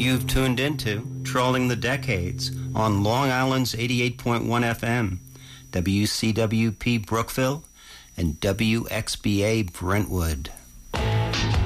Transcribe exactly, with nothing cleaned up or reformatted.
You've tuned into Trolling the Decades on Long Island's eighty-eight point one F M, W C W P Brookville, and W X B A Brentwood.